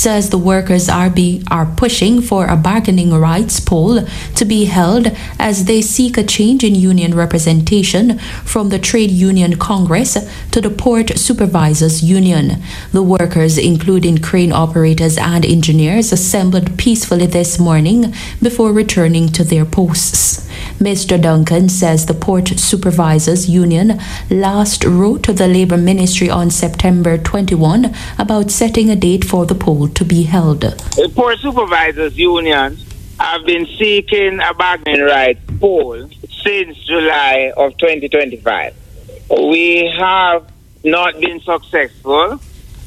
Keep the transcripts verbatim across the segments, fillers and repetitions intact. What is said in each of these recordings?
says the workers are be are pushing for a bargaining rights poll to be held as they seek a change in union representation from the Trade Union Congress to the Port Supervisors Union. The workers, including crane operators and engineers, assembled peacefully this morning before returning to their posts. Mister Duncan says the Port Supervisors Union last wrote to the Labour Ministry on September twenty-first about setting a date for the poll to be held. The Port Supervisors Union have been seeking a bargaining rights poll since July of twenty twenty-five. We have not been successful,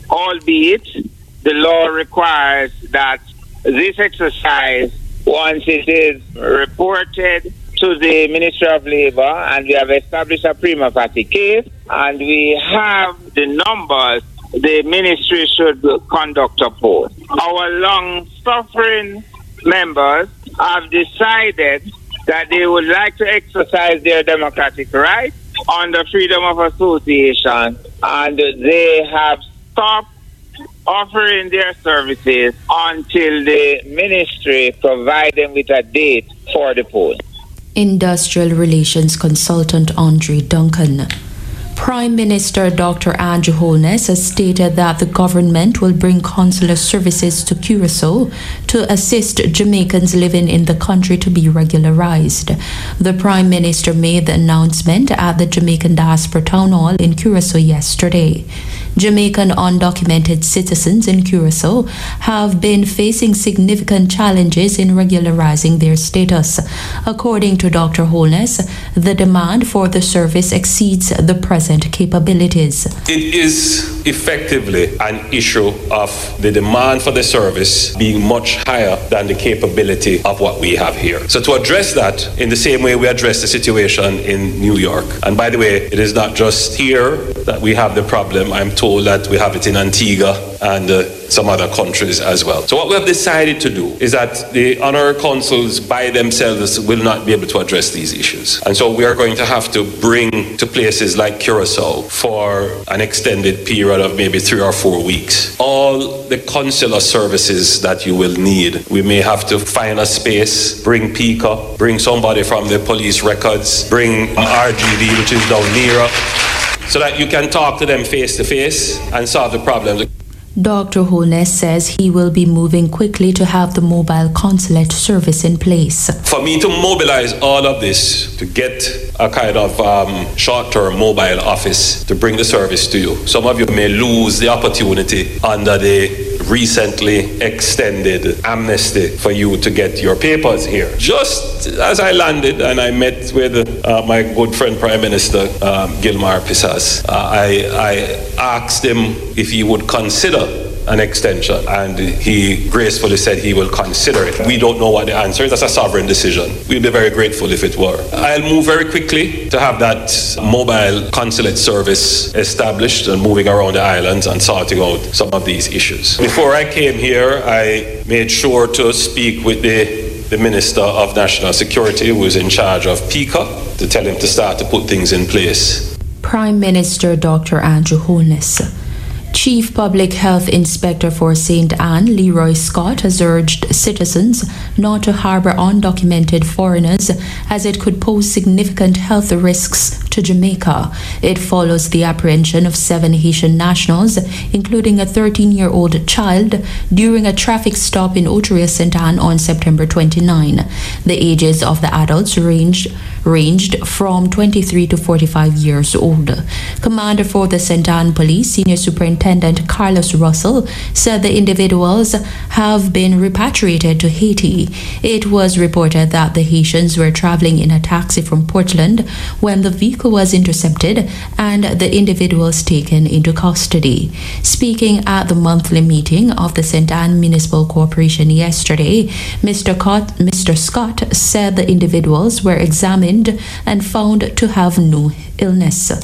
albeit the law requires that this exercise, once it is reported to the Ministry of Labour, and we have established a prima facie case, and we have the numbers, the ministry should conduct a poll. Our long-suffering members have decided that they would like to exercise their democratic rights under freedom of association, and they have stopped offering their services until the ministry provides them with a date for the poll. Industrial Relations Consultant Andre Duncan. Prime Minister Doctor Andrew Holness has stated that the government will bring consular services to Curacao to assist Jamaicans living in the country to be regularized. The Prime Minister made the announcement at the Jamaican Diaspora Town Hall in Curacao yesterday. Jamaican undocumented citizens in Curacao have been facing significant challenges in regularizing their status. According to Doctor Holness, the demand for the service exceeds the present capabilities. It is effectively an issue of the demand for the service being much higher than the capability of what we have here. So to address that in the same way we address the situation in New York, and by the way, it is not just here that we have the problem. I'm told that we have it in Antigua and uh, some other countries as well. So what we have decided to do is that the honorary consuls by themselves will not be able to address these issues. And so we are going to have to bring to places like Curacao for an extended period of maybe three or four weeks all the consular services that you will need. We may have to find a space, bring PICA, bring somebody from the police records, bring R G D, which is down nearer, so that you can talk to them face to face and solve the problems. Doctor Holness says he will be moving quickly to have the mobile consulate service in place. For me to mobilize all of this, to get a kind of um, short-term mobile office to bring the service to you. Some of you may lose the opportunity under the recently extended amnesty for you to get your papers here. Just as I landed and I met with uh, my good friend Prime Minister um, Gilmar Pisas, uh, I, I asked him if he would consider an extension, and he gracefully said he will consider it. We don't know what the answer is. That's a sovereign decision. We'd be very grateful if it were. I'll move very quickly to have that mobile consulate service established and moving around the islands and sorting out some of these issues. Before I came here, I made sure to speak with the the Minister of National Security, who is in charge of PICA, to tell him to start to put things in place. Prime Minister Doctor Andrew Holness. Chief Public Health Inspector for Saint Anne, Leroy Scott, has urged citizens not to harbor undocumented foreigners as it could pose significant health risks to Jamaica. It follows the apprehension of seven Haitian nationals, including a thirteen-year-old child, during a traffic stop in Oteria, Saint Anne on September twenty-ninth. The ages of the adults ranged ranged from twenty-three to forty-five years old. Commander for the Saint Anne Police, Senior Superintendent Carlos Russell, said the individuals have been repatriated to Haiti. It was reported that the Haitians were traveling in a taxi from Portland when the vehicle was intercepted and the individuals taken into custody. Speaking at the monthly meeting of the Saint Anne Municipal Corporation yesterday, Mister Scott, Mister Scott said the individuals were examined and found to have no illness. The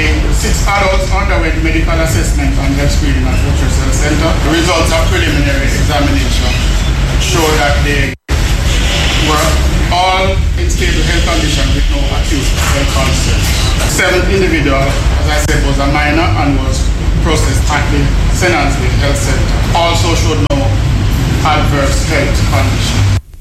six adults underwent medical assessment and health screening at Fortress Health Center. The results of preliminary examination show that they were all in stable health condition with no acute health concerns. The seventh individual, as I said, was a minor and was processed at the Saint Anne's Health Center. Also showed no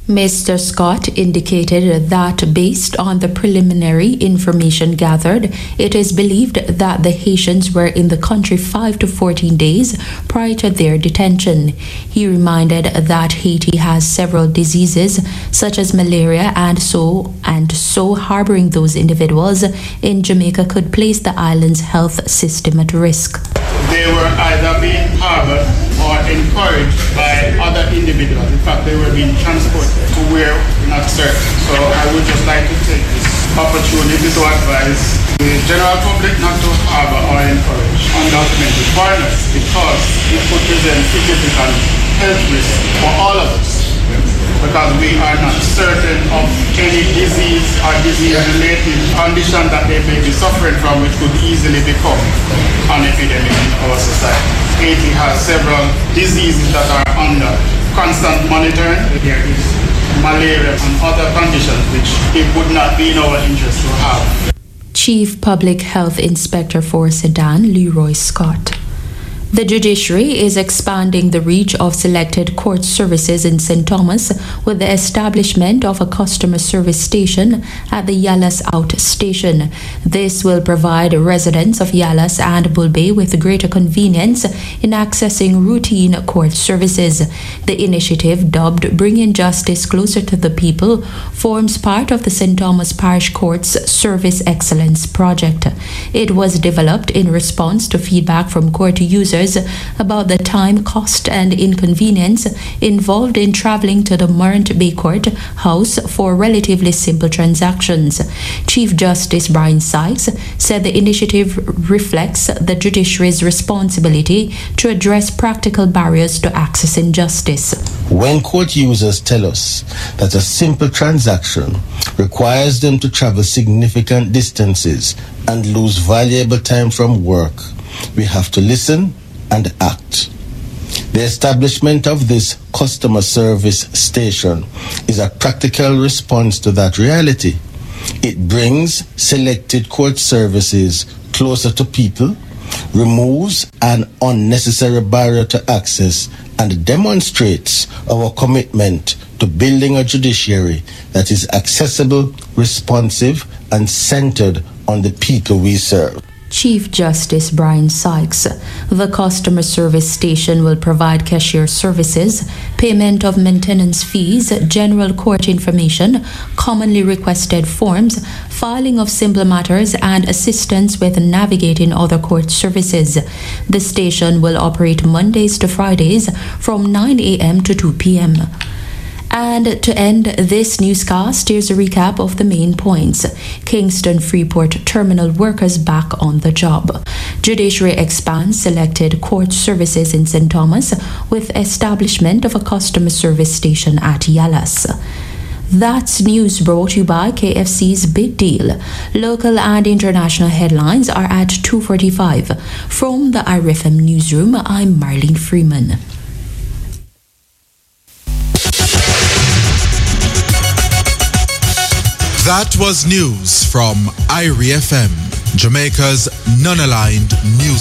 Mister Scott indicated that based on the preliminary information gathered, it is believed that the Haitians were in the country five to fourteen days prior to their detention. He reminded that Haiti has several diseases such as malaria and so and so harboring those individuals in Jamaica could place the island's health system at risk. They were either being harbored or encouraged by other individuals. In fact, they were being transported to where we're not certain. So I would just like to take this opportunity to advise the general public not to harbor or encourage undocumented foreigners because it could present significant health risk for all of us, because we are not certain of any disease or disease-related condition that they may be suffering from, which could easily become an epidemic in our society. Haiti has several diseases that are under constant monitoring. There is malaria and other conditions which it would not be in our interest to have. Chief Public Health Inspector for Sedan, Leroy Scott. The judiciary is expanding the reach of selected court services in Saint Thomas with the establishment of a customer service station at the Yallahs Out station. This will provide residents of Yallahs and Bulbay with greater convenience in accessing routine court services. The initiative, dubbed Bringing Justice Closer to the People, forms part of the Saint Thomas Parish Court's Service Excellence Project. It was developed in response to feedback from court users about the time, cost, and inconvenience involved in traveling to the Morant Bay Court House for relatively simple transactions. Chief Justice Brian Sykes said the initiative reflects the judiciary's responsibility to address practical barriers to accessing justice. When court users tell us that a simple transaction requires them to travel significant distances and lose valuable time from work, we have to listen and act. The establishment of this customer service station is a practical response to that reality. It brings selected court services closer to people, removes an unnecessary barrier to access, and demonstrates our commitment to building a judiciary that is accessible, responsive, and centered on the people we serve. Chief Justice Brian Sykes. The customer service station will provide cashier services, payment of maintenance fees, general court information, commonly requested forms, filing of simple matters, and assistance with navigating other court services. The station will operate Mondays to Fridays from nine a.m. to two p.m. And to end this newscast, here's a recap of the main points. Kingston Freeport terminal workers back on the job. Judiciary expands selected court services in Saint Thomas with establishment of a customer service station at Yallahs. That's news brought to you by K F C's Big Deal. Local and international headlines are at two forty-five. From the I R F M newsroom, I'm Marlene Freeman. That was news from I R F M, Jamaica's non-aligned news.